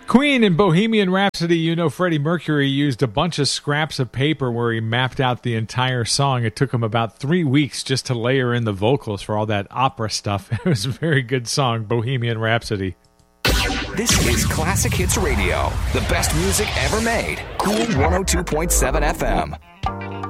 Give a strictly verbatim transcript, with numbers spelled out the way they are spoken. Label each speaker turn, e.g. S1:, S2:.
S1: Queen in Bohemian Rhapsody, you know Freddie Mercury used a bunch of scraps of paper where he mapped out the entire song. It took him about three weeks just to layer in the vocals for all that opera stuff. It was a very good song, Bohemian Rhapsody.
S2: This is Classic Hits Radio, the best music ever made. Cool one oh two point seven F M.